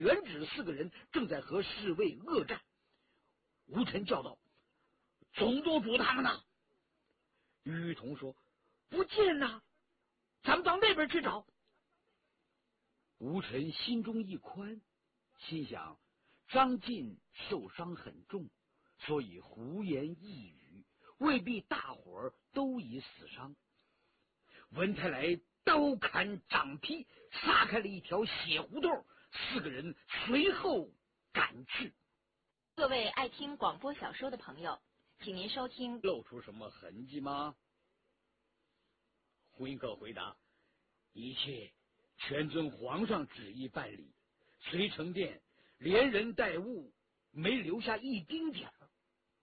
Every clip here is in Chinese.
原指4个人正在和侍卫恶战。吴晨叫道：“总督主他们呢？”于童说：“不见呐，咱们到那边去找。”吴晨心中一宽，心想张晋受伤很重，所以胡言一语，未必大伙儿都已死伤。文泰来刀砍掌劈，杀开了一条血胡同，4个人随后赶去。 各位爱听广播小说的朋友，请您收听。 露出什么痕迹吗？胡因克回答：“一切全遵皇上旨意办理，隋城殿连人带物，没留下一丁点儿。”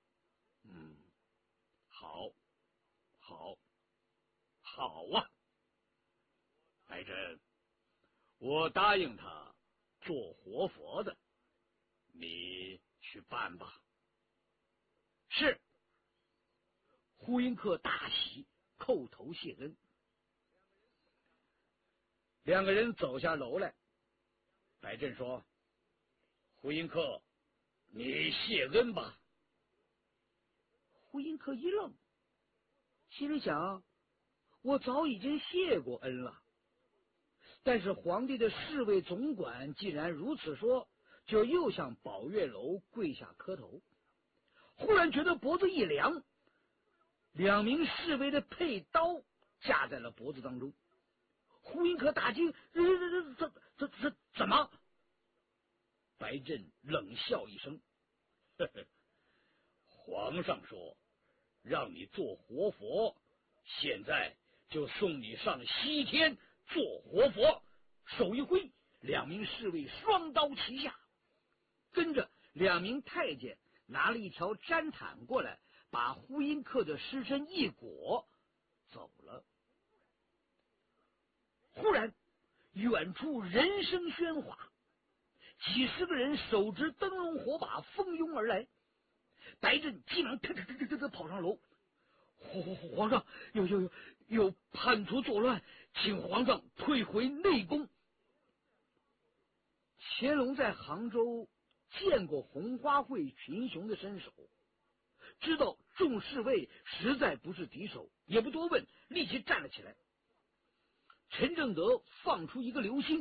好啊！白珍，我答应他做活佛的，你去办吧。是。胡因克大喜，叩头谢恩。2个人走下楼来，白振说：“胡因克，你谢恩吧。”胡因克一愣，心里想：我早已经谢过恩了。但是皇帝的侍卫总管既然如此说，就又向宝月楼跪下磕头。忽然觉得脖子一凉，2名侍卫的佩刀架在了脖子当中。胡因克大惊：“怎么？”白振冷笑一声：“呵呵，皇上说让你做活佛，现在就送你上西天做活佛。”手一挥，2名侍卫双刀齐下，跟着2名太监拿了一条毡毯过来，把胡因克的尸身一裹，走了。忽然远处人声喧哗，几十个人手执灯笼火把蜂拥而来。白振急忙跑上楼：“皇上，有叛徒作乱，请皇上退回内宫。”乾隆在杭州见过红花会群雄的身手，知道众侍卫实在不是敌手，也不多问，立即站了起来。陈正德放出一个流星，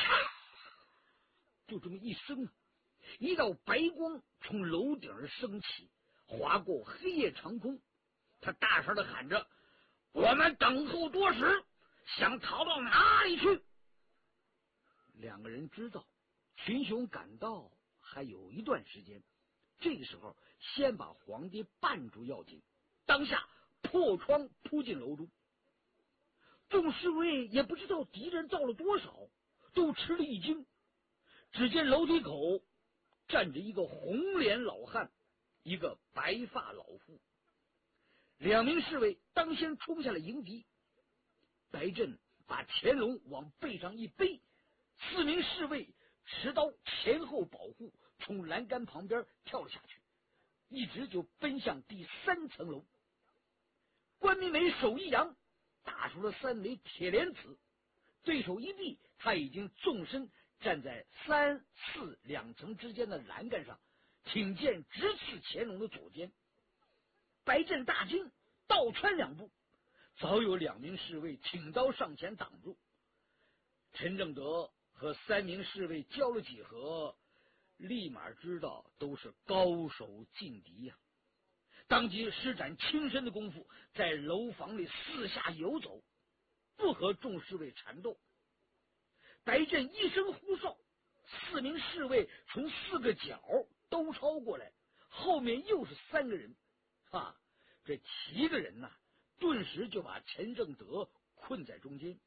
就这么一声，一道白光从楼顶升起，划过黑夜长空。他大声的喊着：“我们等候多时，想逃到哪里去？”2个人知道群雄赶到还有一段时间，这个时候先把皇帝绊住要紧，当下破窗扑进楼中。众侍卫也不知道敌人造了多少，都吃了一惊。只见楼梯口站着一个红脸老汉，一个白发老妇。2名侍卫当先冲下来迎敌。白振把乾隆往背上一背，4名侍卫持刀前后保护，从栏杆旁边跳了下去，一直就奔向第3层楼。关明美手一扬，打出了3枚铁莲子，对手一避，他已经纵身站在3、4两层之间的栏杆上，挺剑直刺乾隆的左肩。白振大惊，倒穿2步，早有2名侍卫挺刀上前挡住。陈正德和3名侍卫交了几合，立马知道都是高手劲敌呀，当即施展轻身的功夫，在楼房里四下游走，不和众侍卫缠斗。白振一声呼哨，4名侍卫从4个角都抄过来，后面又是3个人，这7个人呐，顿时就把陈正德困在中间。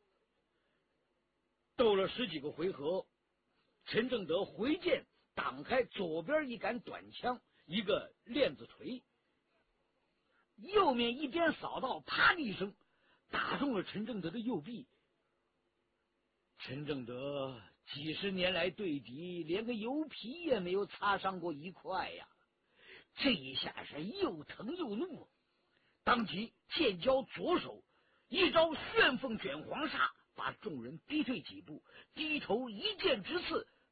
斗了10几个回合，陈正德回剑挡开左边一杆短枪，一个链子锤，右面一边扫到，啪的一声打中了陈正德的右臂。陈正德几十年来对敌，连个油皮也没有擦伤过一块呀，这一下是又疼又怒，当即剑交左手，一招旋风卷黄沙，把众人逼退几步，低头一剑直刺，